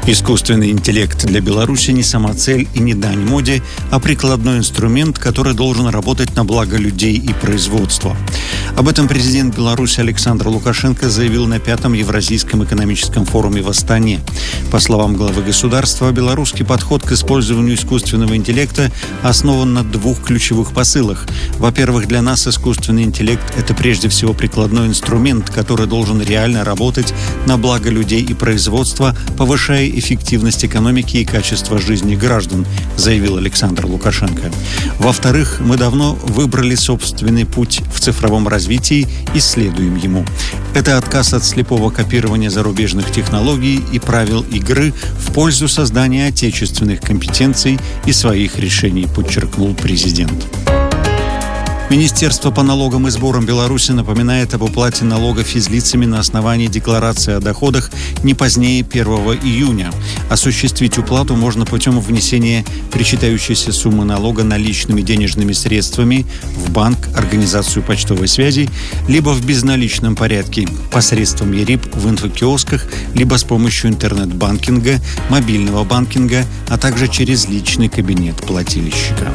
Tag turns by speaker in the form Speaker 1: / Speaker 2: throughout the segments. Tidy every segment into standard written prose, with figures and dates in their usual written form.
Speaker 1: Искусственный интеллект для Беларуси не сама цель и не дань моде, а прикладной инструмент, который должен работать на благо людей и производства. Об этом президент Беларуси Александр Лукашенко заявил на 5-м Евразийском экономическом форуме в Астане. По словам главы государства, белорусский подход к использованию искусственного интеллекта основан на двух ключевых посылах. Во-первых, для нас искусственный интеллект – это прежде всего прикладной инструмент, который должен реально работать на благо людей и производства, повышая эффективность экономики и качество жизни граждан, заявил Александр Лукашенко. Во-вторых, мы давно выбрали собственный путь в цифровом развитии и следуем ему. Это отказ от слепого копирования зарубежных технологий и правил игры в пользу создания отечественных компетенций и своих решений, подчеркнул президент. Министерство по налогам и сборам Беларуси напоминает об уплате налога физлицами на основании декларации о доходах не позднее 1 июня. Осуществить уплату можно путем внесения причитающейся суммы налога наличными денежными средствами в банк, организацию почтовой связи, либо в безналичном порядке посредством ЕРИП в инфокиосках, либо с помощью интернет-банкинга, мобильного банкинга, а также через личный кабинет плательщика.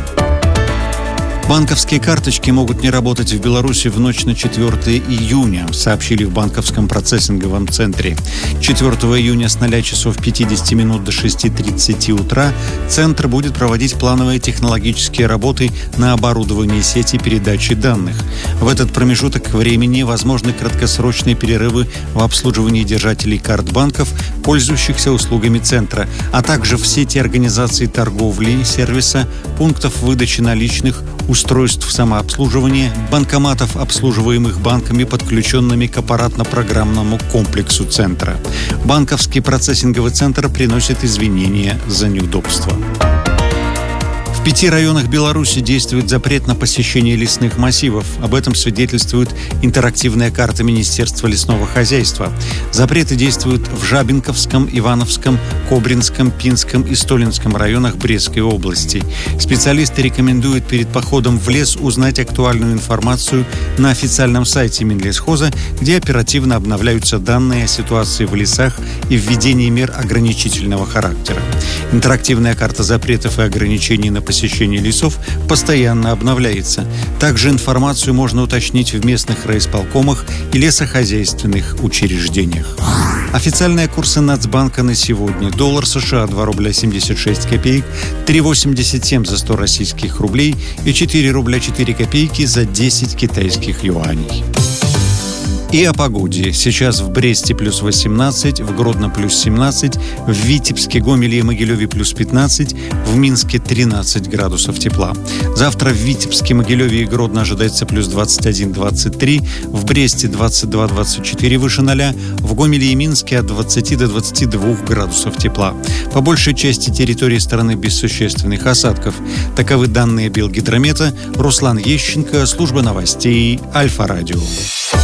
Speaker 1: Банковские карточки могут не работать в Беларуси в ночь на 4 июня, сообщили в банковском процессинговом центре. 4 июня с 0 часов 50 минут до 6:30 утра центр будет проводить плановые технологические работы на оборудовании сети передачи данных. В этот промежуток времени возможны краткосрочные перерывы в обслуживании держателей карт банков, пользующихся услугами центра, а также в сети организаций торговли, сервиса, пунктов выдачи наличных, устройств самообслуживания, банкоматов, обслуживаемых банками, подключенными к аппаратно-программному комплексу центра. Банковский процессинговый центр приносит извинения за неудобства. В 5 районах Беларуси действует запрет на посещение лесных массивов. Об этом свидетельствует интерактивная карта Министерства лесного хозяйства. Запреты действуют в Жабинковском, Ивановском, Кобринском, Пинском и Столинском районах Брестской области. Специалисты рекомендуют перед походом в лес узнать актуальную информацию на официальном сайте Минлесхоза, где оперативно обновляются данные о ситуации в лесах и введении мер ограничительного характера. Интерактивная карта запретов и ограничений на посещение лесов постоянно обновляется. Также информацию можно уточнить в местных райисполкомах и лесохозяйственных учреждениях. Официальные курсы Нацбанка на сегодня. Доллар США 2 рубля 76 копеек, 3,87 за 100 российских рублей и 4 рубля 4 копейки за 10 китайских юаней. И о погоде. Сейчас в Бресте плюс 18, в Гродно плюс 17, в Витебске, Гомеле и Могилеве плюс 15, в Минске 13 градусов тепла. Завтра в Витебске, Могилеве и Гродно ожидается плюс 21-23, в Бресте 22-24 выше 0, в Гомеле и Минске от 20 до 22 градусов тепла. По большей части территории страны без существенных осадков. Таковы данные Белгидромета. Руслан Ещенко, служба новостей Альфа-радио.